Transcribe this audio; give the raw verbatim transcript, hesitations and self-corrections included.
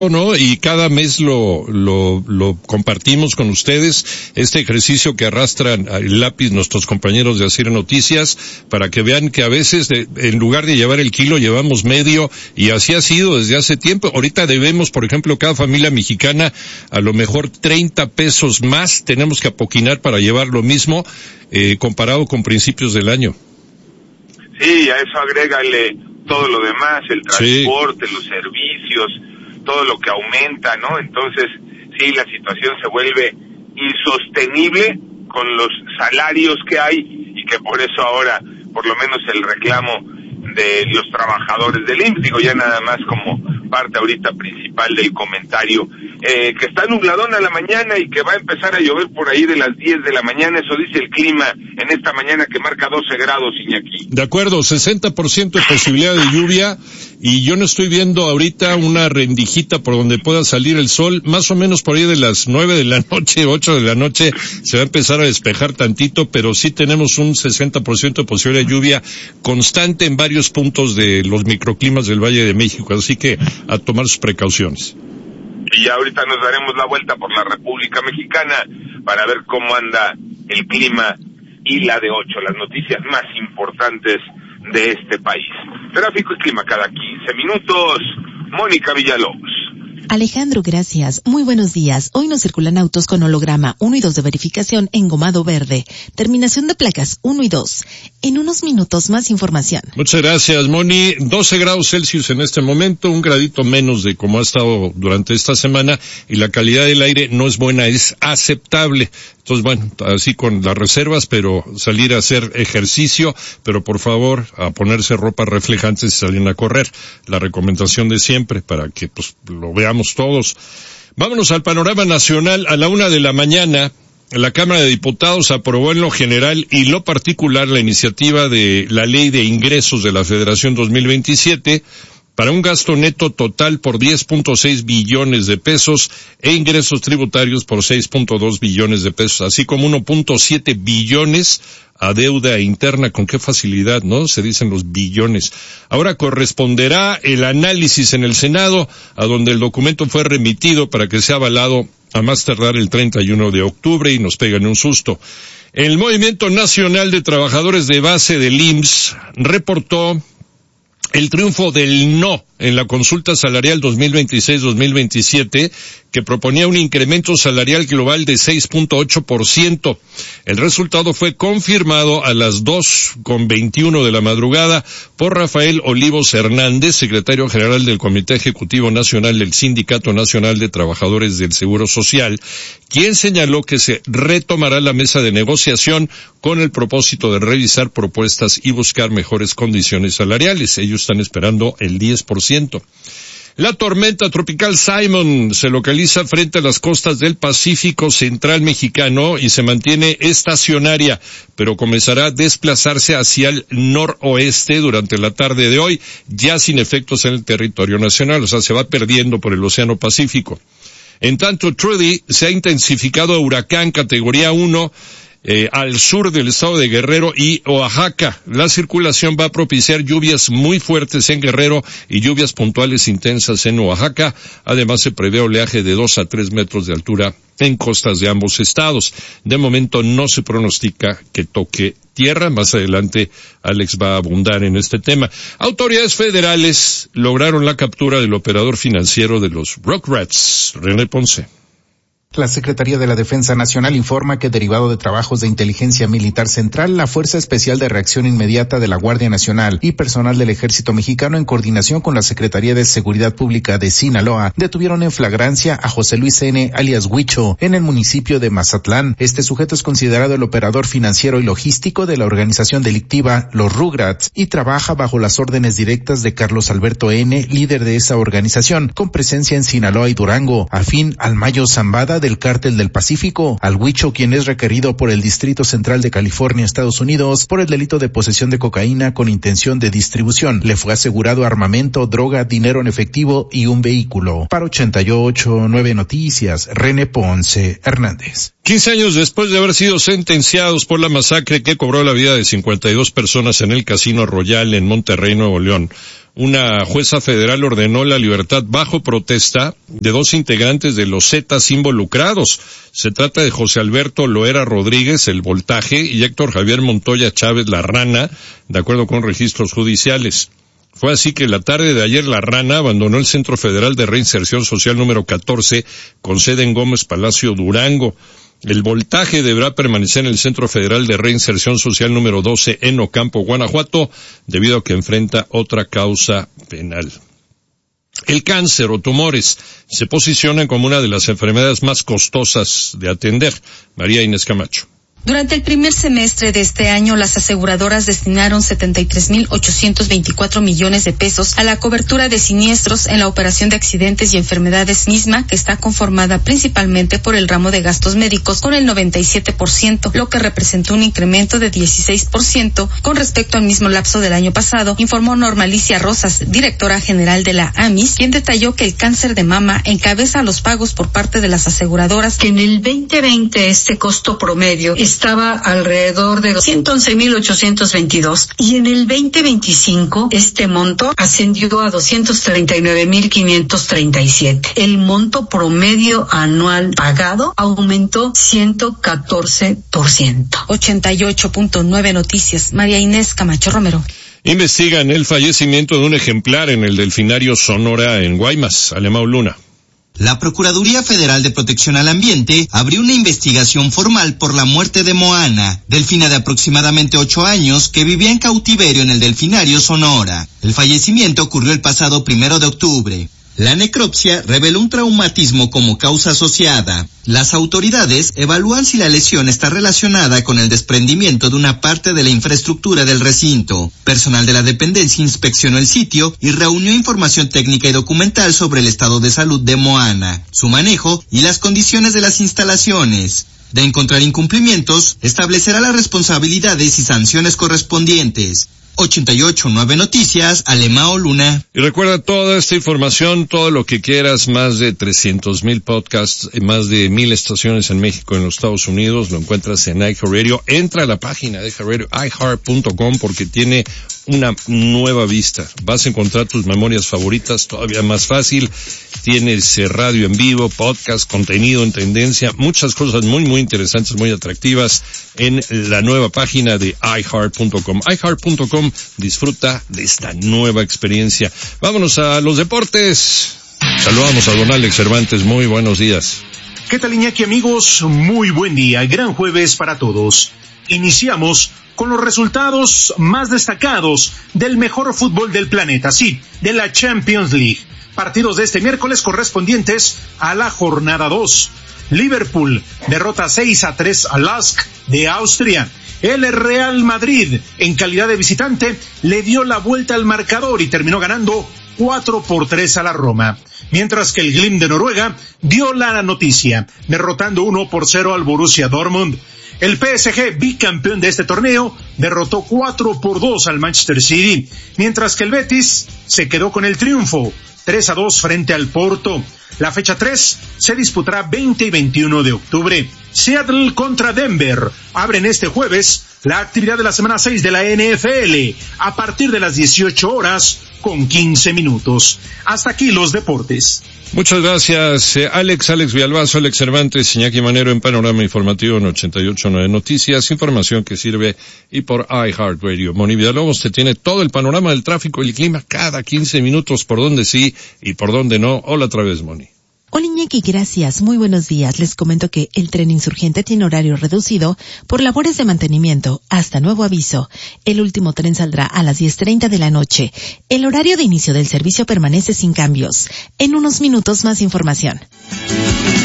¿no? Y cada mes lo, lo, lo compartimos con ustedes, este ejercicio que arrastran el lápiz nuestros compañeros de Asir Noticias, para que vean que a veces, de, en lugar de llevar el kilo, llevamos medio, y así ha sido desde hace tiempo. Ahorita debemos, por ejemplo, cada familia mexicana, a lo mejor treinta pesos más tenemos que apoquinar para llevar lo mismo, eh, comparado con principios del año. Sí, a eso agrégale todo lo demás, el transporte, sí, los servicios, todo lo que aumenta, ¿no? Entonces, sí, la situación se vuelve insostenible con los salarios que hay, y que por eso ahora, por lo menos el reclamo de los trabajadores del I M S S, digo ya nada más como parte ahorita principal del comentario, eh, que está nubladón a la mañana y que va a empezar a llover por ahí de las diez de la mañana, eso dice el clima en esta mañana, que marca doce grados, Iñaki. De acuerdo, sesenta por ciento de posibilidad de lluvia, y yo no estoy viendo ahorita una rendijita por donde pueda salir el sol. Más o menos por ahí de las nueve de la noche, ocho de la noche, se va a empezar a despejar tantito, pero sí tenemos un sesenta por ciento de posibilidad de lluvia constante en varios puntos de los microclimas del Valle de México, así que a tomar sus precauciones. Y ya ahorita nos daremos la vuelta por la República Mexicana para ver cómo anda el clima y la de ocho, las noticias más importantes de este país. Tráfico y clima cada quince minutos. Mónica Villalobos. Alejandro, gracias. Muy buenos días. Hoy nos circulan autos con holograma uno y dos de verificación engomado verde. Terminación de placas uno y dos. En unos minutos más información. Muchas gracias, Moni. doce grados Celsius en este momento, un gradito menos de como ha estado durante esta semana, y la calidad del aire no es buena, es aceptable. Entonces, bueno, así con las reservas, pero salir a hacer ejercicio, pero por favor, a ponerse ropa reflejante si salen a correr. La recomendación de siempre, para que pues lo veamos todos. Vámonos al panorama nacional. A la una de la mañana, la Cámara de Diputados aprobó en lo general y lo particular la iniciativa de la Ley de Ingresos de la Federación dos mil veintisiete, para un gasto neto total por diez punto seis billones de pesos e ingresos tributarios por seis punto dos billones de pesos, así como uno punto siete billones a deuda interna. Con qué facilidad, ¿no? Se dicen los billones. Ahora corresponderá el análisis en el Senado, a donde el documento fue remitido para que sea avalado a más tardar el treinta y uno de octubre y nos pegan un susto. El Movimiento Nacional de Trabajadores de Base del I M S S reportó el triunfo del no en la consulta salarial dos mil veintiséis dos mil veintisiete, que proponía un incremento salarial global de seis punto ocho por ciento. El resultado fue confirmado a las dos con veintiuno de la madrugada por Rafael Olivos Hernández, secretario general del Comité Ejecutivo Nacional del Sindicato Nacional de Trabajadores del Seguro Social, quien señaló que se retomará la mesa de negociación con el propósito de revisar propuestas y buscar mejores condiciones salariales. Ellos están esperando el diez por ciento. La tormenta tropical Simon se localiza frente a las costas del Pacífico Central mexicano y se mantiene estacionaria, pero comenzará a desplazarse hacia el noroeste durante la tarde de hoy, ya sin efectos en el territorio nacional, o sea, se va perdiendo por el Océano Pacífico. En tanto, Trudy se ha intensificado a huracán categoría uno, Eh, al sur del estado de Guerrero y Oaxaca. La circulación va a propiciar lluvias muy fuertes en Guerrero y lluvias puntuales intensas en Oaxaca. Además, se prevé oleaje de dos a tres metros de altura en costas de ambos estados. De momento no se pronostica que toque tierra. Más adelante Alex va a abundar en este tema. Autoridades federales lograron la captura del operador financiero de los Rugrats, René Ponce. La Secretaría de la Defensa Nacional informa que, derivado de trabajos de inteligencia militar central, la Fuerza Especial de Reacción Inmediata de la Guardia Nacional y personal del Ejército Mexicano, en coordinación con la Secretaría de Seguridad Pública de Sinaloa, detuvieron en flagrancia a José Luis N., alias Huicho, en el municipio de Mazatlán. Este sujeto es considerado el operador financiero y logístico de la organización delictiva Los Rugrats y trabaja bajo las órdenes directas de Carlos Alberto N., líder de esa organización, con presencia en Sinaloa y Durango, afín al Mayo Zambada del Cártel del Pacífico. Al Huicho, quien es requerido por el Distrito Central de California, Estados Unidos, por el delito de posesión de cocaína con intención de distribución, le fue asegurado armamento, droga, dinero en efectivo y un vehículo. Para ochenta y ocho punto nueve Noticias, René Ponce Hernández. quince años después de haber sido sentenciados por la masacre que cobró la vida de cincuenta y dos personas en el Casino Royal en Monterrey, Nuevo León, Una jueza federal ordenó la libertad bajo protesta de dos integrantes de los Zetas involucrados. Se trata de José Alberto Loera Rodríguez, el Voltaje, y Héctor Javier Montoya Chávez, la Rana, de acuerdo con registros judiciales. Fue así que la tarde de ayer la Rana abandonó el Centro Federal de Reinserción Social número catorce, con sede en Gómez Palacio, Durango. El Voltaje deberá permanecer en el Centro Federal de Reinserción Social número doce en Ocampo, Guanajuato, debido a que enfrenta otra causa penal. El cáncer o tumores se posicionan como una de las enfermedades más costosas de atender. María Inés Camacho. Durante el primer semestre de este año, las aseguradoras destinaron setenta y tres mil ochocientos veinticuatro millones de pesos a la cobertura de siniestros en la operación de accidentes y enfermedades misma, que está conformada principalmente por el ramo de gastos médicos con el noventa y siete por ciento, lo que representó un incremento de dieciséis por ciento con respecto al mismo lapso del año pasado, informó Norma Alicia Rosas, directora general de la A M I S, quien detalló que el cáncer de mama encabeza los pagos por parte de las aseguradoras. Que en el veinte veinte este costo promedio es estaba alrededor de ciento once mil ochocientos veintidós y en el veinte veinticinco este monto ascendió a doscientos treinta y nueve mil quinientos treinta y siete. El monto promedio anual pagado aumentó ciento catorce por ciento. ochenta y ocho punto nueve Noticias, María Inés Camacho Romero. Investigan el fallecimiento de un ejemplar en el delfinario Sonora en Guaymas. Alemão Luna. La Procuraduría Federal de Protección al Ambiente abrió una investigación formal por la muerte de Moana, delfina de aproximadamente ocho años que vivía en cautiverio en el delfinario Sonora. El fallecimiento ocurrió el pasado primero de octubre. La necropsia reveló un traumatismo como causa asociada. Las autoridades evalúan si la lesión está relacionada con el desprendimiento de una parte de la infraestructura del recinto. Personal de la dependencia inspeccionó el sitio y reunió información técnica y documental sobre el estado de salud de Moana, su manejo y las condiciones de las instalaciones. De encontrar incumplimientos, establecerá las responsabilidades y sanciones correspondientes. ochenta y ocho punto nueve Noticias, Alemão Luna. Y recuerda toda esta información, todo lo que quieras, más de trescientos mil podcasts, más de mil estaciones en México y en los Estados Unidos, lo encuentras en iHeartRadio. Entra a la página de iHeartRadio, i heart punto com, porque tiene una nueva vista. Vas a encontrar tus memorias favoritas todavía más fácil. Tienes eh, radio en vivo, podcast, contenido en tendencia, muchas cosas muy, muy interesantes, muy atractivas en la nueva página de i heart punto com. i heart punto com, disfruta de esta nueva experiencia. Vámonos a los deportes. Saludamos a don Alex Cervantes, muy buenos días. ¿Qué tal, Iñaki, amigos? Muy buen día, gran jueves para todos. Iniciamos con los resultados más destacados del mejor fútbol del planeta, sí, de la Champions League. Partidos de este miércoles correspondientes a la jornada dos. Liverpool derrota seis a tres a Lask de Austria. El Real Madrid, en calidad de visitante, le dio la vuelta al marcador y terminó ganando cuatro por tres a la Roma. Mientras que el Glimt de Noruega dio la noticia, derrotando uno por cero al Borussia Dortmund. El P S G, bicampeón de este torneo, derrotó cuatro por dos al Manchester City, mientras que el Betis se quedó con el triunfo, tres a dos frente al Porto. La fecha tres se disputará veinte y veintiuno de octubre. Seattle contra Denver abren este jueves la actividad de la semana seis de la N F L a partir de las dieciocho horas con quince minutos. Hasta aquí los deportes. Muchas gracias, eh, Alex, Alex Villalbazo, Alex Cervantes, Iñaki Manero en Panorama Informativo en ochenta y ocho punto nueve Noticias, información que sirve y por iHeartRadio. Moni Villalobos te tiene todo el panorama del tráfico y el clima cada quince minutos, por donde sí y por donde no. Hola otra vez, Moni. Hola Iñaki, gracias. Muy buenos días. Les comento que el tren insurgente tiene horario reducido por labores de mantenimiento. Hasta nuevo aviso. El último tren saldrá a las diez treinta de la noche. El horario de inicio del servicio permanece sin cambios. En unos minutos más información.